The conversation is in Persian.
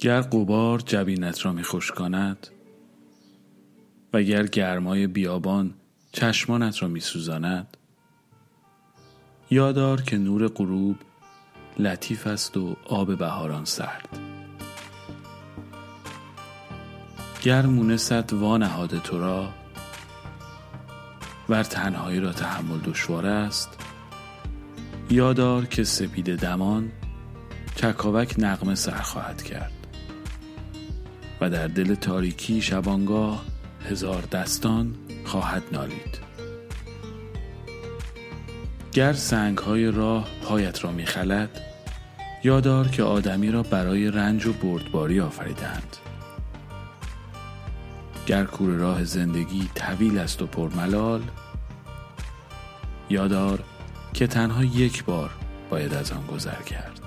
گر غبار جبینت را می خشکاند و گر گرمای بیابان چشمانت را می سوزاند، یادار که نور غروب لطیف است و آب بهاران سرد. گر مونست وانهاده تو را ور تنهایی را تحمل دشوار است، یادار که سپید دمان چکاوک نغمه سر خواهد کرد و در دل تاریکی شبانگاه هزار دستان خواهد نالید. گر سنگ‌های راه پایت را می‌خلد، یادار که آدمی را برای رنج و بردباری آفریدند. گر کوره راه زندگی طویل است و پرملال، یادار که تنها یک بار باید از آن گذر کرد.